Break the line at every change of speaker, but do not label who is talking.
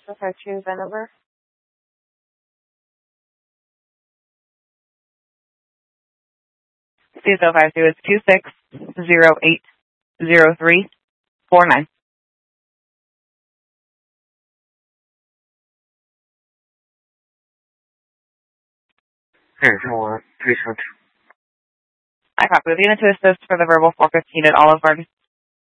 the cartoon VIN number?
C-052 is 26080349.
Hey, hold on. 372.
I copy. With unit to assist for the verbal 415 at Olive Garden.